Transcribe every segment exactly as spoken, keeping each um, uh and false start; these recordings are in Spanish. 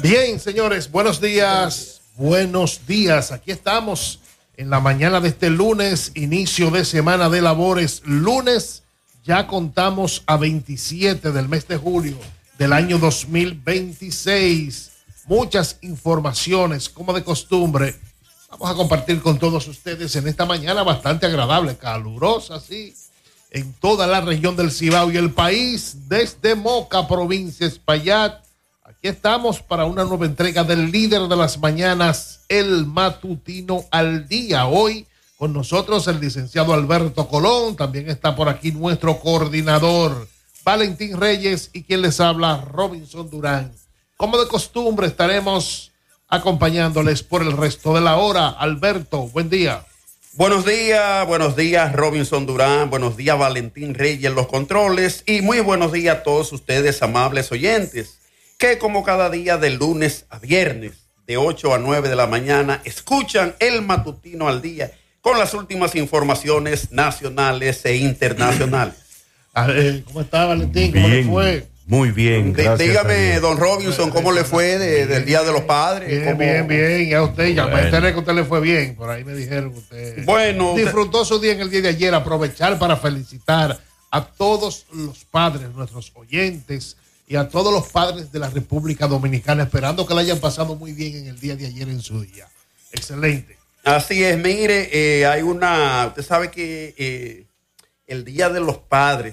Bien, señores, buenos días, buenos días. Aquí estamos en la mañana de este lunes, inicio de semana de labores. Lunes, ya contamos a veintisiete del mes de julio del año dos mil veintiséis. Muchas informaciones, como de costumbre, vamos a compartir con todos ustedes en esta mañana bastante agradable, calurosa, sí, en toda la región del Cibao y el país, desde Moca, provincia Espaillat. Aquí estamos para una nueva entrega del líder de las mañanas, el matutino al día. Hoy con nosotros el licenciado Alberto Colón, también está por aquí nuestro coordinador Valentín Reyes y quien les habla, Robinson Durán. Como de costumbre estaremos acompañándoles por el resto de la hora. Alberto, buen día. Buenos días, buenos días Robinson Durán, buenos días Valentín Reyes en los controles y muy buenos días a todos ustedes amables oyentes que como cada día de lunes a viernes de ocho a nueve de la mañana escuchan el matutino al día con las últimas informaciones nacionales e internacionales. ¿Cómo está Valentín? ¿Cómo bien, le fue? Muy bien, gracias. Dígame, don Robinson, ¿cómo le fue de, del Día de los Padres? Bien, ¿Cómo? bien, bien. Y a usted, ya Bueno. me enteré que a usted le fue bien. Por ahí me dijeron que usted Bueno, disfrutó su día en el día de ayer. Aprovechar para felicitar a todos los padres, nuestros oyentes, y a todos los padres de la República Dominicana, esperando que la hayan pasado muy bien en el día de ayer en su día. Excelente. Así es, mire, eh, hay una, usted sabe que eh, el Día de los Padres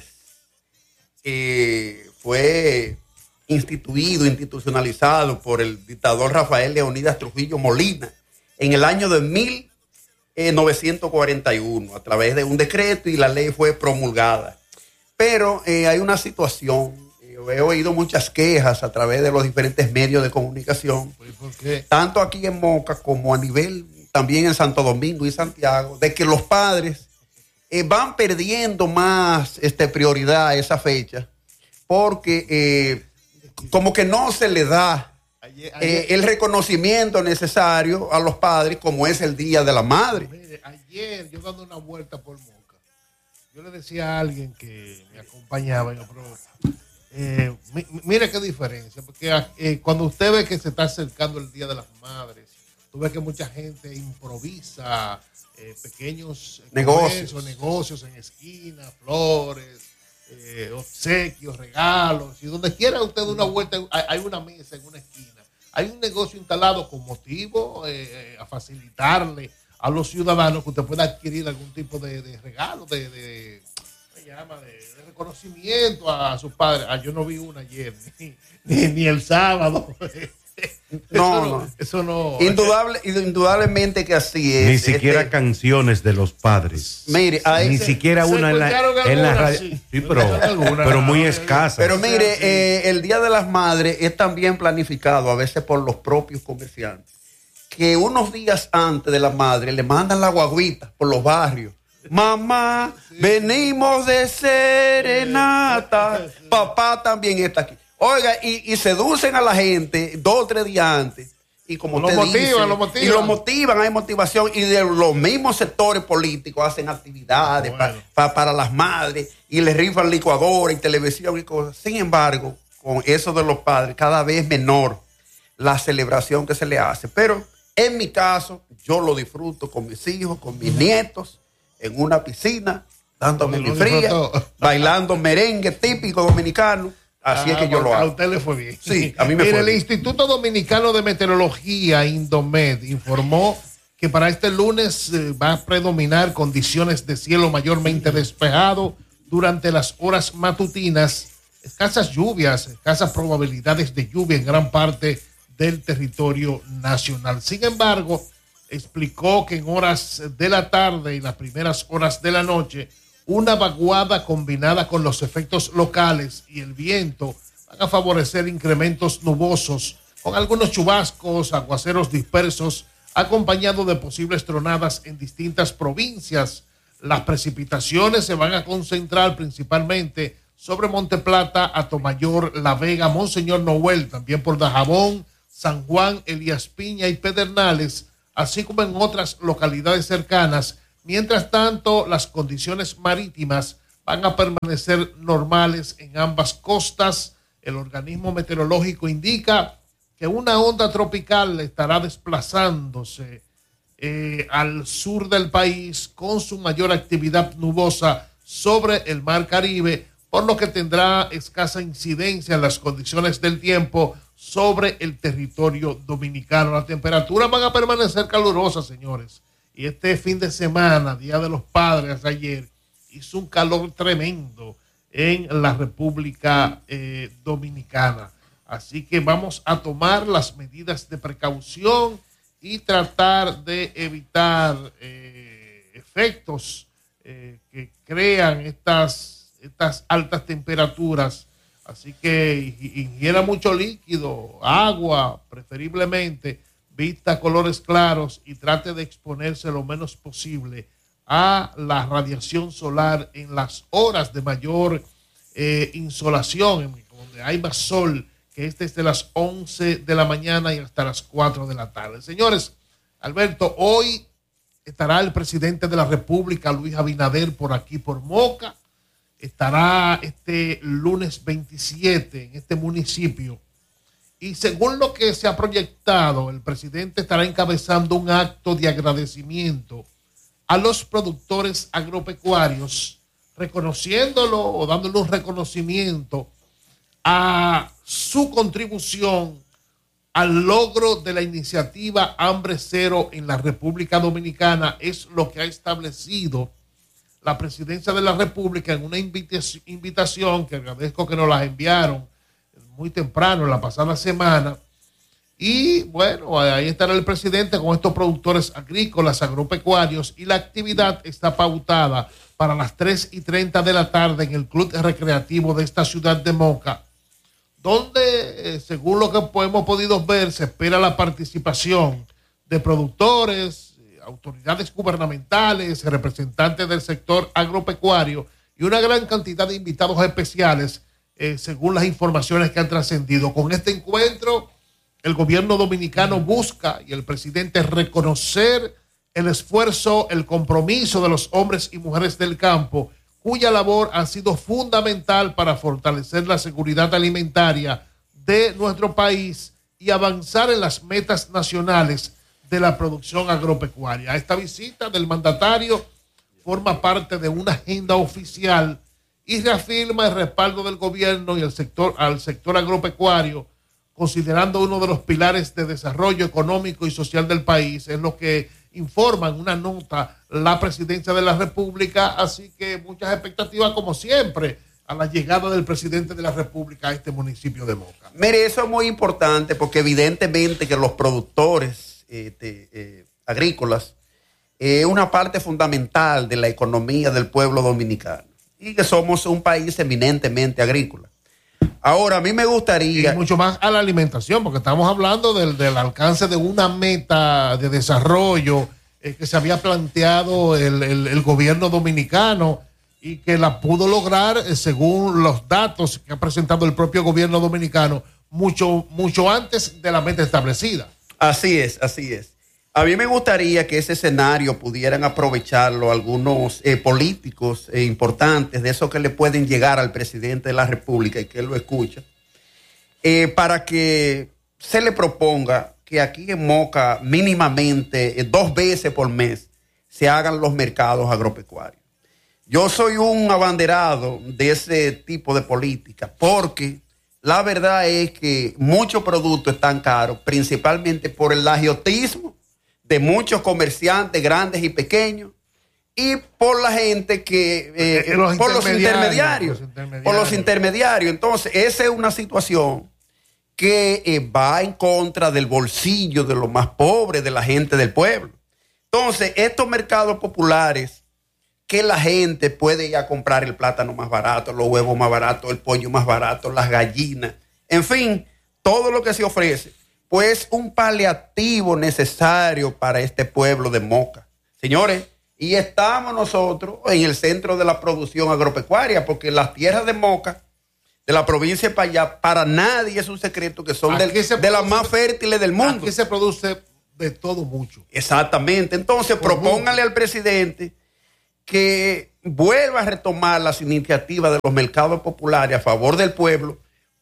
eh, fue instituido, institucionalizado por el dictador Rafael Leonidas Trujillo Molina en el año de mil novecientos cuarenta y uno a través de un decreto y la ley fue promulgada. Pero eh, hay una situación. He oído muchas quejas a través de los diferentes medios de comunicación, ¿Por qué? tanto aquí en Moca como a nivel también en Santo Domingo y Santiago, de que los padres eh, van perdiendo más este, prioridad a esa fecha, porque eh, como que no se le da Ayer, ayer, eh, el reconocimiento necesario a los padres como es el Día de la Madre. Mire, ayer yo dando una vuelta por Moca, yo le decía a alguien que me acompañaba, yo, pero, eh, mi, mire qué diferencia, porque eh, cuando usted ve que se está acercando el Día de las Madres, tú ves que mucha gente improvisa eh, pequeños eh, Negocios. comercios, negocios en esquinas, flores, eh, obsequios, regalos, y donde quiera usted de una vuelta hay, hay una mesa en una esquina, hay un negocio instalado con motivo eh, a facilitarle a los ciudadanos que usted pueda adquirir algún tipo de, de regalo, de, de, ¿qué llama? de, de reconocimiento a sus padres. Ah, yo no vi una ayer, ni, ni, ni el sábado. No, eso no, no. eso no. Indudable, indudablemente que así es. Ni siquiera Este, canciones de los padres. Mire, ahí Ni se- siquiera se una en la, escucharon en la algunas, radio. sí. Sí, pero, Se escucharon algunas. pero muy Ah, escasas. Pero mire, Sí. eh, el Día de las Madres es también planificado a veces por los propios comerciantes, que unos días antes de la madre le mandan la guaguita por los barrios. Mamá, venimos de serenata. Papá también está aquí. Oiga, y, y seducen a la gente dos o tres días antes. Y como Lo usted motivan, dice, lo motivan. y lo motivan, hay motivación. Y de los mismos sectores políticos hacen actividades pa- Bueno. pa- para las madres y les rifan licuadora y televisión y cosas. Sin embargo, con eso de los padres, cada vez menor la celebración que se le hace. Pero en mi caso, yo lo disfruto con mis hijos, con mis nietos, en una piscina, dándome Lo mi fría, disfrutó. bailando merengue típico dominicano. Así es que yo lo A hago. usted le fue bien. Sí, a mí me Mire, fue el bien. Instituto Dominicano de Meteorología, Indomed, informó que para este lunes eh, va a predominar condiciones de cielo mayormente despejado durante las horas matutinas, escasas lluvias, escasas probabilidades de lluvia en gran parte del territorio nacional. Sin embargo, explicó que en horas de la tarde y las primeras horas de la noche, una vaguada combinada con los efectos locales y el viento van a favorecer incrementos nubosos con algunos chubascos, aguaceros dispersos, acompañado de posibles tronadas en distintas provincias. Las precipitaciones se van a concentrar principalmente sobre Monte Plata, Atomayor, La Vega, Monseñor Noel, también por Dajabón, San Juan, Elías Piña y Pedernales, así como en otras localidades cercanas. Mientras tanto, las condiciones marítimas van a permanecer normales en ambas costas. El organismo meteorológico indica que una onda tropical estará desplazándose eh, al sur del país con su mayor actividad nubosa sobre el Mar Caribe, por lo que tendrá escasa incidencia en las condiciones del tiempo sobre el territorio dominicano. Las temperaturas van a permanecer calurosas, señores. Y este fin de semana, Día de los Padres, ayer, hizo un calor tremendo en la República eh, Dominicana. Así que vamos a tomar las medidas de precaución y tratar de evitar eh, efectos eh, que crean estas, estas altas temperaturas. Así que ingiera mucho líquido, agua, preferiblemente, vista colores claros y trate de exponerse lo menos posible a la radiación solar en las horas de mayor eh, insolación, donde hay más sol, que este es de las once de la mañana y hasta las cuatro de la tarde. Señores, Alberto, hoy estará el presidente de la República, Luis Abinader, por aquí, por Moca. Estará este lunes veintisiete en este municipio. Y según lo que se ha proyectado, el presidente estará encabezando un acto de agradecimiento a los productores agropecuarios, reconociéndolo o dándole un reconocimiento a su contribución al logro de la iniciativa Hambre Cero en la República Dominicana. Es lo que ha establecido la Presidencia de la República en una invitación que agradezco que nos la enviaron muy temprano, la pasada semana. Y bueno, ahí estará el presidente con estos productores agrícolas, agropecuarios, y la actividad está pautada para las tres y treinta de la tarde en el Club Recreativo de esta ciudad de Moca, donde, eh, según lo que hemos podido ver, se espera la participación de productores, eh, autoridades gubernamentales, representantes del sector agropecuario y una gran cantidad de invitados especiales, eh, según las informaciones que han trascendido. Con este encuentro, el gobierno dominicano busca, y el presidente, reconocer el esfuerzo, el compromiso de los hombres y mujeres del campo, cuya labor ha sido fundamental para fortalecer la seguridad alimentaria de nuestro país y avanzar en las metas nacionales de la producción agropecuaria. Esta visita del mandatario forma parte de una agenda oficial y reafirma el respaldo del gobierno y el sector, al sector agropecuario, considerando uno de los pilares de desarrollo económico y social del país. Es lo que informa en una nota la Presidencia de la República. Así que muchas expectativas, como siempre, a la llegada del presidente de la República a este municipio de Moca. Mire, eso es muy importante porque evidentemente que los productores eh, de, eh, agrícolas es eh, una parte fundamental de la economía del pueblo dominicano y que somos un país eminentemente agrícola. Ahora, a mí me gustaría... Y mucho más a la alimentación, porque estamos hablando del, del alcance de una meta de desarrollo eh, que se había planteado el, el, el gobierno dominicano y que la pudo lograr, eh, según los datos que ha presentado el propio gobierno dominicano, mucho, mucho antes de la meta establecida. Así es, así es. A mí me gustaría que ese escenario pudieran aprovecharlo algunos eh, políticos eh, importantes, de esos que le pueden llegar al presidente de la República y que él lo escucha, eh, para que se le proponga que aquí en Moca mínimamente eh, dos veces por mes se hagan los mercados agropecuarios. Yo soy un abanderado de ese tipo de política porque la verdad es que muchos productos están caros, principalmente por el agiotismo de muchos comerciantes grandes y pequeños y por la gente que eh, los por, los intermediarios, los intermediarios por los intermediarios. Entonces esa es una situación que eh, va en contra del bolsillo de los más pobres, de la gente del pueblo. Entonces estos mercados populares que la gente puede ir a comprar el plátano más barato, los huevos más baratos, el pollo más barato, las gallinas, en fin, todo lo que se ofrece, pues un paliativo necesario para este pueblo de Moca. Señores, y estamos nosotros en el centro de la producción agropecuaria, porque las tierras de Moca, de la provincia de Payá, para nadie es un secreto que son del, produce, de las más fértiles del mundo. Aquí se produce de todo mucho. Exactamente. Entonces, Por propóngale mucho. al presidente que vuelva a retomar las iniciativas de los mercados populares a favor del pueblo,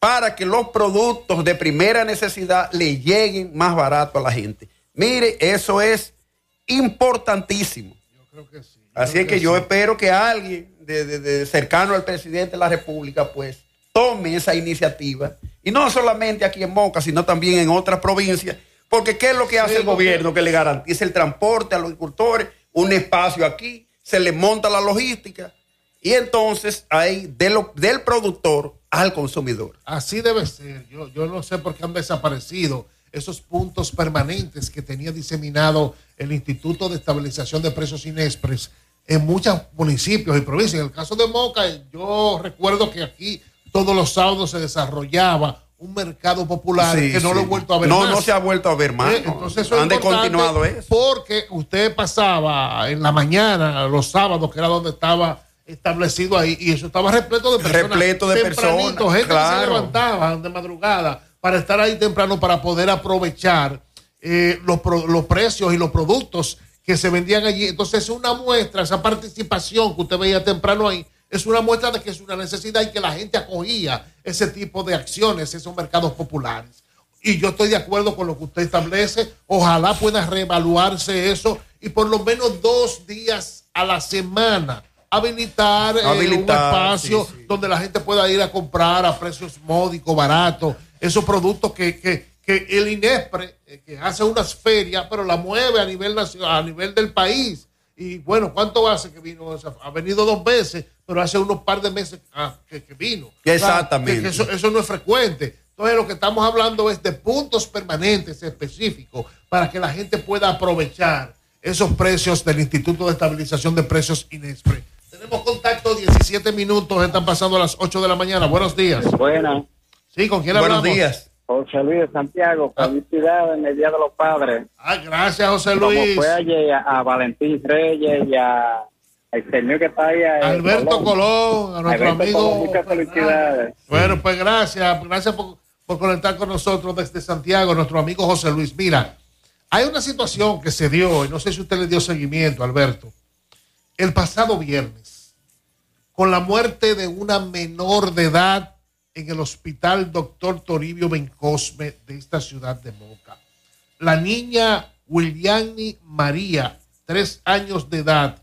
para que los productos de primera necesidad le lleguen más barato a la gente. Mire, eso es importantísimo. Yo creo que sí. Así es que, que yo sí. espero que alguien de, de, de cercano al presidente de la República pues tome esa iniciativa, y no solamente aquí en Moca, sino también en otras provincias, porque ¿qué es lo que hace sí, el gobierno? Que le garantice el transporte a los agricultores, un espacio aquí, se le monta la logística, y entonces hay de lo, del productor al consumidor. Así debe ser. Yo, yo no sé por qué han desaparecido esos puntos permanentes que tenía diseminado el Instituto de Estabilización de Precios Inespres en muchos municipios y provincias. En el caso de Moca, yo recuerdo que aquí todos los sábados se desarrollaba un mercado popular sí, que no sí. lo he vuelto a ver no, más. No, no se ha vuelto a ver más. ¿Eh? Entonces eso han es continuado eso. Porque usted pasaba en la mañana, los sábados, que era donde estaba establecido ahí, y eso estaba repleto de personas. Repleto de personas. Gente claro. que se levantaba de madrugada para estar ahí temprano, para poder aprovechar eh, los, pro, los precios y los productos que se vendían allí. Entonces es una muestra, esa participación que usted veía temprano ahí, es una muestra de que es una necesidad y que la gente acogía ese tipo de acciones, esos mercados populares. Y yo estoy de acuerdo con lo que usted establece. Ojalá pueda reevaluarse eso y por lo menos dos días a la semana habilitar, habilitar eh, un espacio sí, sí. donde la gente pueda ir a comprar a precios módicos, baratos, esos productos que, que, que el INESPRE, eh, que hace unas ferias, pero la mueve a nivel nacional, a nivel del país. Y bueno, ¿cuánto hace que vino? Ha venido dos veces, pero hace unos par de meses ah, que, que vino. Exactamente. O sea, que, que eso, eso no es frecuente. Entonces lo que estamos hablando es de puntos permanentes específicos para que la gente pueda aprovechar esos precios del Instituto de Estabilización de Precios INESPRE. Tenemos contacto, diecisiete minutos, están pasando a las ocho de la mañana. Buenos días. Buenas. Sí, ¿con quién Buenos hablamos? Buenos días. José Luis de Santiago, felicidades en el Día de los Padres. Ah, gracias, José Luis. Como fue ayer a, a Valentín Reyes y a el señor que está ahí. A Alberto Colón, Colón, a nuestro Alberto amigo. Colón, muchas felicidades. Bueno, pues gracias, gracias por, por conectar con nosotros desde Santiago, nuestro amigo José Luis. Mira, hay una situación que se dio, y no sé si usted le dio seguimiento, Alberto, el pasado viernes, con la muerte de una menor de edad en el hospital doctor Toribio Bencosme de esta ciudad de Moca. La niña Williani María, tres años de edad.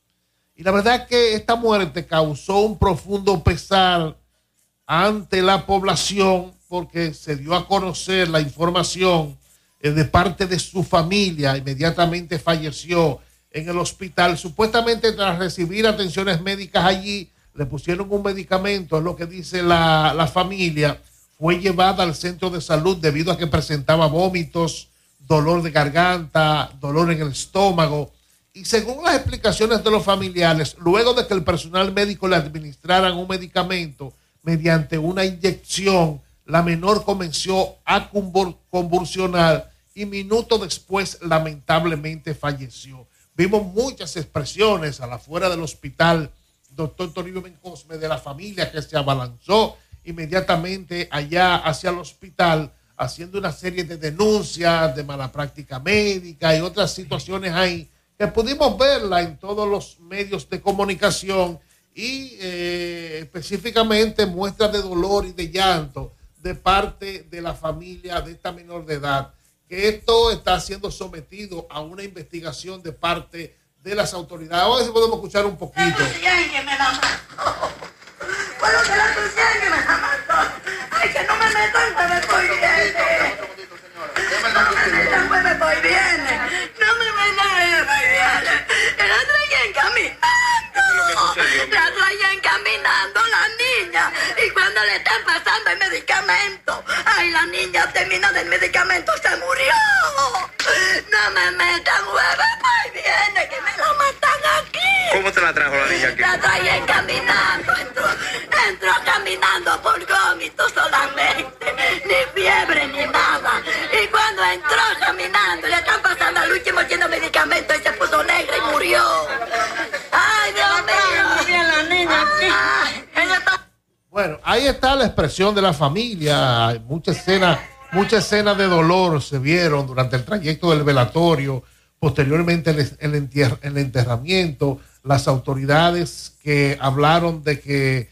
Y la verdad que esta muerte causó un profundo pesar ante la población porque se dio a conocer la información eh, de parte de su familia. Inmediatamente falleció en el hospital, supuestamente tras recibir atenciones médicas allí. Le pusieron un medicamento, es lo que dice la, la familia. Fue llevada al centro de salud debido a que presentaba vómitos, dolor de garganta, dolor en el estómago. Y según las explicaciones de los familiares, luego de que el personal médico le administraran un medicamento mediante una inyección, la menor comenzó a convulsionar y minutos después lamentablemente falleció. Vimos muchas expresiones a la afuera del hospital doctor Toribio Bencosme de la familia que se abalanzó inmediatamente allá hacia el hospital haciendo una serie de denuncias de mala práctica médica y otras situaciones ahí que pudimos verla en todos los medios de comunicación y eh, específicamente muestras de dolor y de llanto de parte de la familia de esta menor de edad, que esto está siendo sometido a una investigación de parte de las autoridades. Vamos a ver si podemos escuchar un poquito. La tuciengue me la mató. Bueno, que la tuciengue me la mató. Ay, que no me metan, que me voy bien. No me metan, pues me voy bien. No me metan, me voy bien. La traían caminando. La traían caminando la niña. Y cuando le están pasando el medicamento, ay, la niña terminó del medicamento, se murió. No me metan, hueve, pues viene, que me la matan aquí. ¿Cómo te la trajo la niña aquí? La traían caminando, entró, entró caminando por gómito solamente, ni fiebre ni nada. Y cuando entró caminando, le están pasando al último lleno de medicamentos y se puso negra y murió. Ay, Dios mío. Bien la niña aquí. Ay, ella está... Bueno, ahí está la expresión de la familia. Hay muchas escenas, muchas escenas de dolor se vieron durante el trayecto del velatorio, posteriormente el, el, entier, el enterramiento. Las autoridades que hablaron de que